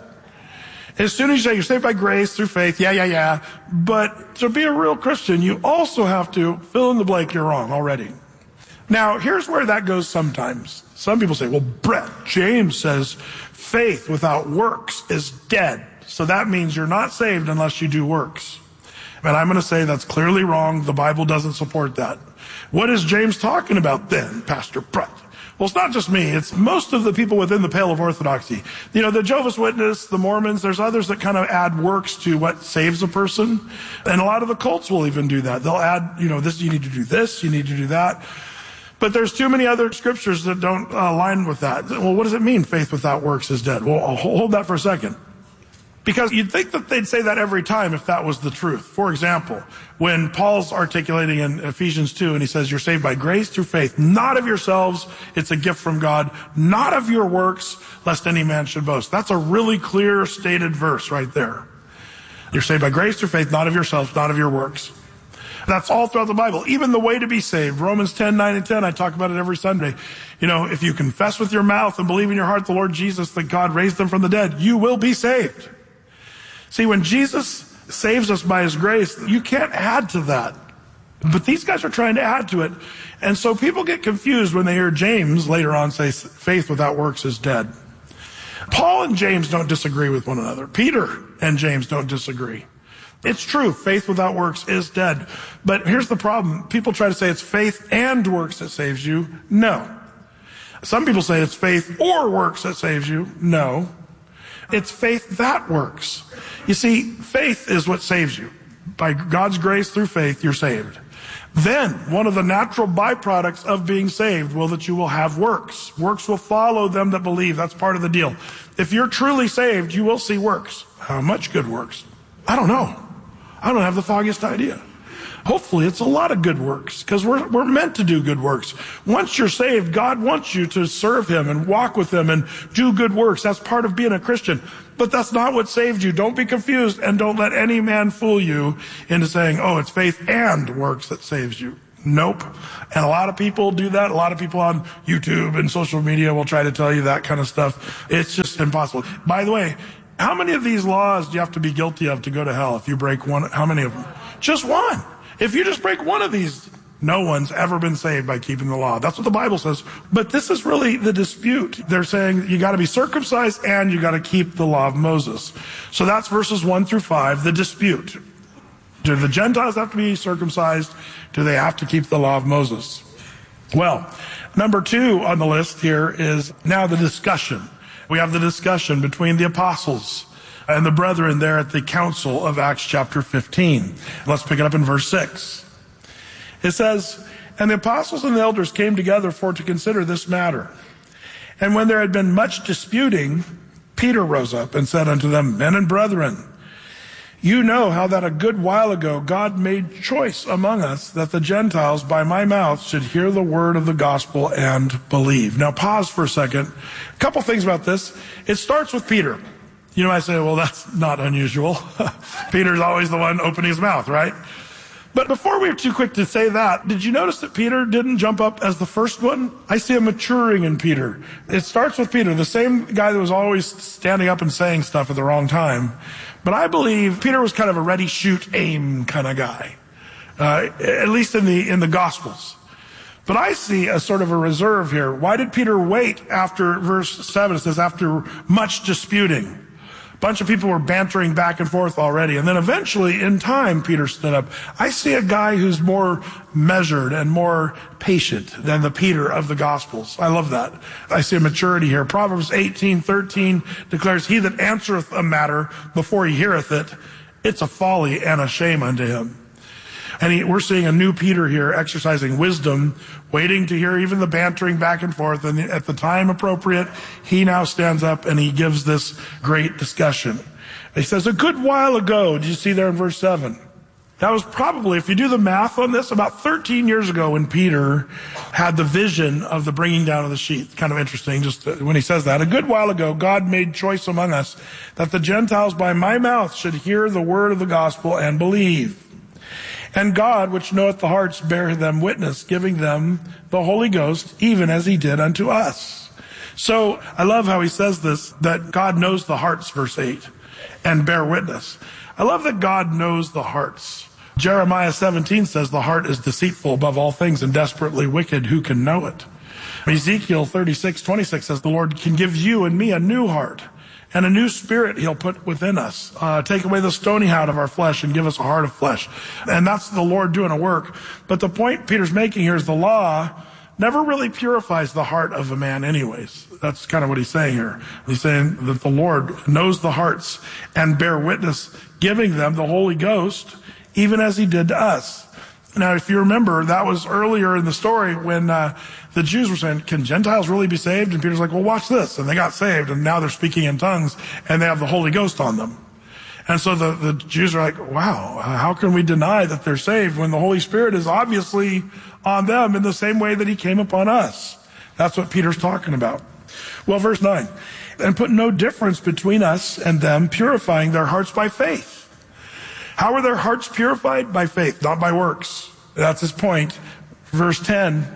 Q: As soon as you say you're saved by grace through faith, yeah, yeah, yeah. But to be a real Christian, you also have to fill in the blank you're wrong already. Now, here's where that goes sometimes. Some people say, well, Brett, James says faith without works is dead. So that means you're not saved unless you do works. And I'm going to say that's clearly wrong. The Bible doesn't support that. What is James talking about then, Pastor Brett? Well, it's not just me. It's most of the people within the pale of orthodoxy. You know, the Jehovah's Witness, the Mormons, there's others that kind of add works to what saves a person. And a lot of the cults will even do that. They'll add, you know, this, you need to do this, you need to do that. But there's too many other scriptures that don't uh, align with that. Well, what does it mean, faith without works is dead? Well, I'll hold that for a second. Because you'd think that they'd say that every time if that was the truth. For example, when Paul's articulating in Ephesians two and he says, you're saved by grace through faith, not of yourselves, it's a gift from God, not of your works, lest any man should boast. That's a really clear stated verse right there. You're saved by grace through faith, not of yourselves, not of your works. That's all throughout the Bible. Even the way to be saved. Romans ten, nine and ten, I talk about it every Sunday. You know, if you confess with your mouth and believe in your heart the Lord Jesus, that God raised him from the dead, you will be saved. See, when Jesus saves us by his grace, you can't add to that. But these guys are trying to add to it. And so people get confused when they hear James later on say faith without works is dead. Paul and James don't disagree with one another. Peter and James don't disagree. It's true, faith without works is dead. But here's the problem. People try to say it's faith and works that saves you. No. Some people say it's faith or works that saves you. No. It's faith that works. You see, faith is what saves you. By God's grace through faith, you're saved. Then, one of the natural byproducts of being saved will that you will have works. Works will follow them that believe. That's part of the deal. If you're truly saved, you will see works. How much good works? I don't know. I don't have the foggiest idea. Hopefully it's a lot of good works, because we're, we're meant to do good works. Once you're saved, God wants you to serve Him and walk with Him and do good works. That's part of being a Christian. But that's not what saved you. Don't be confused, and don't let any man fool you into saying, oh, it's faith and works that saves you. Nope. And a lot of people do that. A lot of people on YouTube and social media will try to tell you that kind of stuff. It's just impossible. By the way, how many of these laws do you have to be guilty of to go to hell if you break one? How many of them? Just one. If you just break one of these, no one's ever been saved by keeping the law. That's what the Bible says. But this is really the dispute. They're saying you got to be circumcised and you got to keep the law of Moses. So that's verses one through five, the dispute. Do the Gentiles have to be circumcised? Do they have to keep the law of Moses? Well, number two on the list here is now the discussion. We have the discussion between the apostles and the brethren there at the council of Acts chapter fifteen. Let's pick it up in verse six. It says, and the apostles and the elders came together for to consider this matter. And when there had been much disputing, Peter rose up and said unto them, men and brethren, you know how that a good while ago God made choice among us that the Gentiles by my mouth should hear the word of the gospel and believe. Now pause for a second. A couple things about this. It starts with Peter. You know, I say, well, that's not unusual. Peter's always the one opening his mouth, right? But before we're too quick to say that, did you notice that Peter didn't jump up as the first one? I see a maturing in Peter. It starts with Peter, the same guy that was always standing up and saying stuff at the wrong time. But I believe Peter was kind of a ready, shoot, aim kind of guy, uh, at least in the in the Gospels. But I see a sort of a reserve here. Why did Peter wait after verse seven? It says, after much disputing. A bunch of people were bantering back and forth already. And then eventually, in time, Peter stood up. I see a guy who's more measured and more patient than the Peter of the Gospels. I love that. I see a maturity here. Proverbs eighteen thirteen declares, he that answereth a matter before he heareth it, it's a folly and a shame unto him. And he, we're seeing a new Peter here exercising wisdom, waiting to hear even the bantering back and forth. And at the time appropriate, he now stands up and he gives this great discussion. He says, a good while ago, did you see there in verse seven? That was probably, if you do the math on this, about thirteen years ago when Peter had the vision of the bringing down of the sheet. Kind of interesting, just when he says that. A good while ago, God made choice among us that the Gentiles by my mouth should hear the word of the gospel and believe. And God, which knoweth the hearts, bear them witness, giving them the Holy Ghost, even as he did unto us. So I love how he says this, that God knows the hearts, verse eight, and bear witness. I love that God knows the hearts. Jeremiah seventeen says the heart is deceitful above all things and desperately wicked. Who can know it? Ezekiel thirty-six twenty-six says the Lord can give you and me a new heart. And a new spirit he'll put within us. Uh, take away the stony heart of our flesh and give us a heart of flesh. And that's the Lord doing a work. But the point Peter's making here is the law never really purifies the heart of a man anyways. That's kind of what he's saying here. He's saying that the Lord knows the hearts and bear witness, giving them the Holy Ghost, even as he did to us. Now, if you remember, that was earlier in the story when uh, the Jews were saying, can Gentiles really be saved? And Peter's like, well, watch this. And they got saved, and now they're speaking in tongues, and they have the Holy Ghost on them. And so the, the Jews are like, wow, how can we deny that they're saved when the Holy Spirit is obviously on them in the same way that he came upon us? That's what Peter's talking about. Well, verse nine, and put no difference between us and them, purifying their hearts by faith. How are their hearts purified? By faith, not by works. That's his point. Verse ten,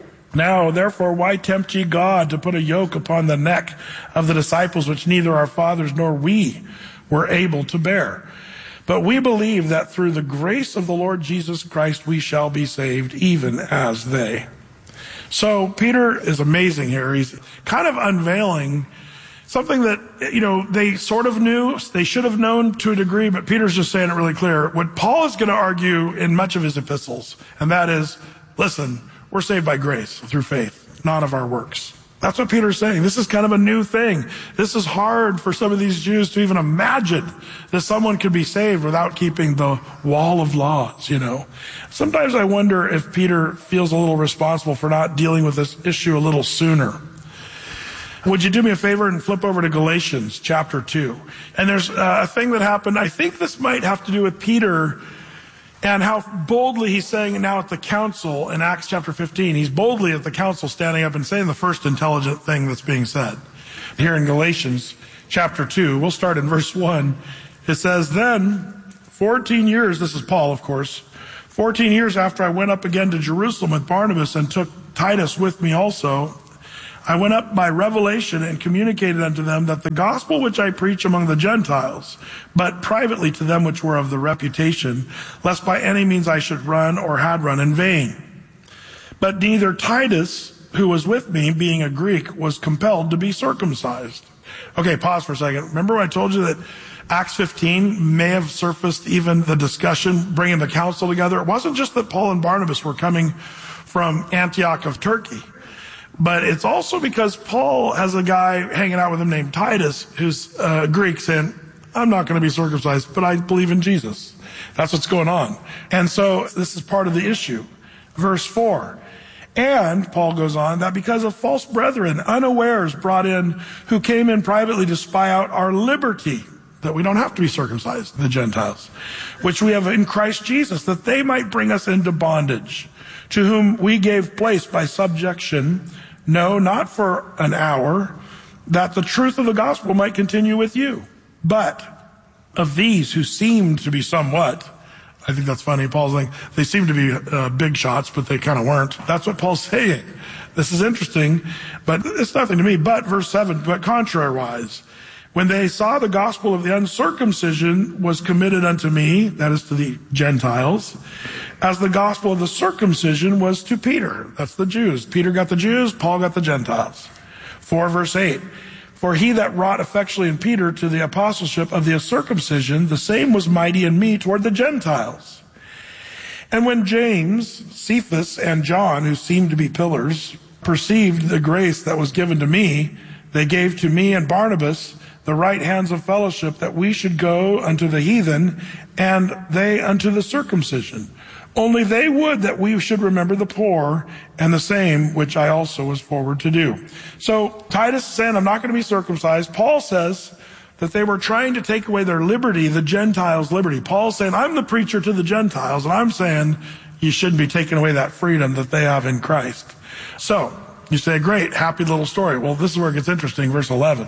Q: now therefore why tempt ye God to put a yoke upon the neck of the disciples which neither our fathers nor we were able to bear? But we believe that through the grace of the Lord Jesus Christ we shall be saved, even as they. So Peter is amazing here. He's kind of unveiling Something that, you know, they sort of knew, they should have known to a degree, but Peter's just saying it really clear. What Paul is going to argue in much of his epistles, and that is, listen, we're saved by grace through faith, not of our works. That's what Peter's saying. This is kind of a new thing. This is hard for some of these Jews to even imagine that someone could be saved without keeping the wall of laws, you know. Sometimes I wonder if Peter feels a little responsible for not dealing with this issue a little sooner. Would you do me a favor and flip over to Galatians chapter two? And there's a thing that happened. I think this might have to do with Peter and how boldly he's saying it now at the council in Acts chapter fifteen. He's boldly at the council standing up and saying the first intelligent thing that's being said. Here in Galatians chapter two, we'll start in verse one. It says, then, fourteen years, this is Paul, of course, fourteen years after I went up again to Jerusalem with Barnabas and took Titus with me also, I went up by revelation and communicated unto them that the gospel which I preach among the Gentiles, but privately to them which were of the reputation, lest by any means I should run or had run in vain. But neither Titus, who was with me, being a Greek, was compelled to be circumcised. Okay, pause for a second. Remember I told you that Acts fifteen may have surfaced even the discussion, bringing the council together. It wasn't just that Paul and Barnabas were coming from Antioch of Turkey. But it's also because Paul has a guy hanging out with him named Titus, who's uh, Greek, saying, I'm not going to be circumcised, but I believe in Jesus. That's what's going on. And so this is part of the issue. Verse four. And, Paul goes on, that because of false brethren, unawares brought in, who came in privately to spy out our liberty, that we don't have to be circumcised, the Gentiles, which we have in Christ Jesus, that they might bring us into bondage, to whom we gave place by subjection, no, not for an hour, that the truth of the gospel might continue with you. But of these who seemed to be somewhat, I think that's funny, Paul's like, they seem to be uh, big shots, but they kind of weren't. That's what Paul's saying. This is interesting, but it's nothing to me. But, verse seven, but contrariwise, when they saw the gospel of the uncircumcision was committed unto me, that is to the Gentiles, as the gospel of the circumcision was to Peter. That's the Jews. Peter got the Jews, Paul got the Gentiles. four verse eight. For he that wrought effectually in Peter to the apostleship of the circumcision, the same was mighty in me toward the Gentiles. And when James, Cephas, and John, who seemed to be pillars, perceived the grace that was given to me, they gave to me and Barnabas the right hands of fellowship, that we should go unto the heathen, and they unto the circumcision. Only they would that we should remember the poor, and the same which I also was forward to do. So Titus is saying, I'm not going to be circumcised. Paul says that they were trying to take away their liberty, the Gentiles' liberty. Paul's saying, I'm the preacher to the Gentiles, and I'm saying you shouldn't be taking away that freedom that they have in Christ. So you say, great, happy little story. Well, this is where it gets interesting, verse eleven.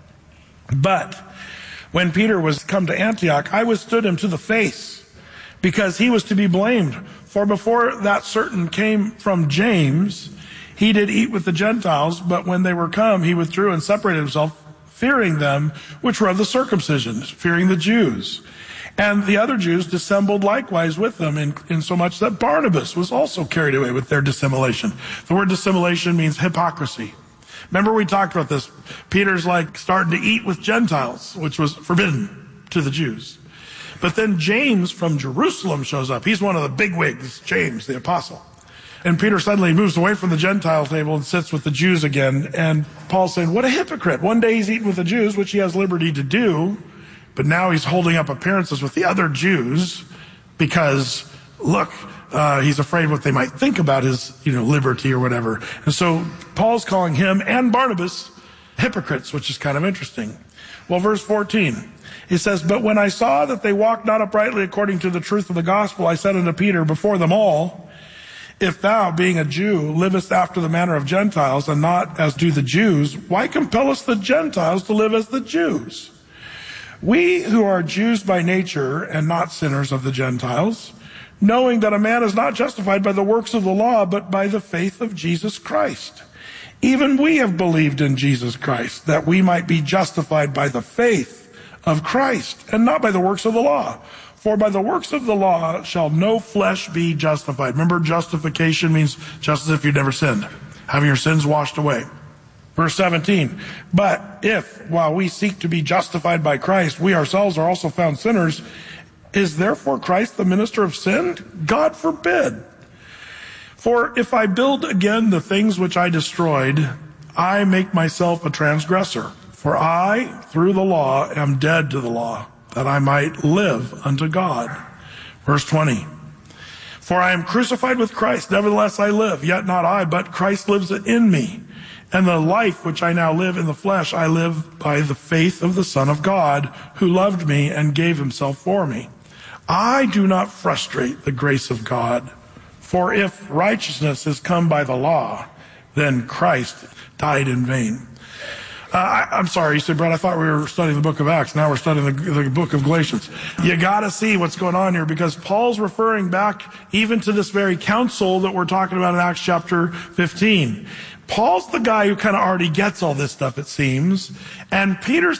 Q: But when Peter was come to Antioch, I withstood him to the face, because he was to be blamed. For before that certain came from James, he did eat with the Gentiles, but when they were come, he withdrew and separated himself, fearing them which were of the circumcision, fearing the Jews. And the other Jews dissembled likewise with them, in, in so much that Barnabas was also carried away with their dissimulation. The word dissimulation means hypocrisy. Remember we talked about this. Peter's like starting to eat with Gentiles, which was forbidden to the Jews. But then James from Jerusalem shows up. He's one of the bigwigs, James, the apostle. And Peter suddenly moves away from the Gentile table and sits with the Jews again. And Paul's saying, what a hypocrite. One day he's eating with the Jews, which he has liberty to do. But now he's holding up appearances with the other Jews because, look, uh, he's afraid what they might think about his, you know, liberty or whatever. And so Paul's calling him and Barnabas hypocrites, which is kind of interesting. Well, verse fourteen, he says, but when I saw that they walked not uprightly according to the truth of the gospel, I said unto Peter before them all, if thou, being a Jew, livest after the manner of Gentiles, and not as do the Jews, why compellest the Gentiles to live as the Jews? We who are Jews by nature, and not sinners of the Gentiles, knowing that a man is not justified by the works of the law, but by the faith of Jesus Christ. Even we have believed in Jesus Christ, that we might be justified by the faith of Christ, and not by the works of the law. For by the works of the law shall no flesh be justified. Remember, justification means just as if you'd never sinned, having your sins washed away. Verse seventeen, but if, while we seek to be justified by Christ, we ourselves are also found sinners, is therefore Christ the minister of sin? God forbid. For if I build again the things which I destroyed, I make myself a transgressor. For I, through the law, am dead to the law, that I might live unto God. Verse twenty, for I am crucified with Christ, nevertheless I live, yet not I, but Christ lives in me. And the life which I now live in the flesh, I live by the faith of the Son of God, who loved me and gave himself for me. I do not frustrate the grace of God, for if righteousness has come by the law, then Christ died in vain. Uh, I, I'm sorry, you said, Brett, I thought we were studying the book of Acts. Now we're studying the, the book of Galatians. You gotta see what's going on here, because Paul's referring back even to this very council that we're talking about in Acts chapter fifteen. Paul's the guy who kind of already gets all this stuff, it seems. And Peter's